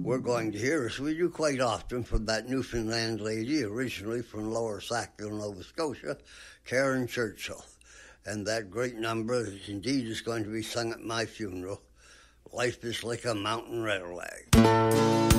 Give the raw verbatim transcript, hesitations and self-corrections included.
we're going to hear, as we do quite often, from that Newfoundland lady, originally from Lower Sackville, Nova Scotia, Karen Churchill. And that great number, indeed, is going to be sung at my funeral. Life is like a mountain railway.